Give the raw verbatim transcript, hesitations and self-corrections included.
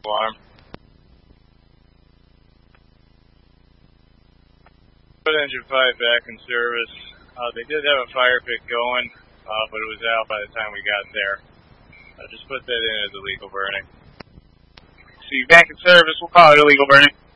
alarm. Put engine five back in service. Uh, they did have a fire pit going, uh, but it was out by the time we got there. Uh, just put that in as illegal burning. So you back in service, we'll call it illegal burning.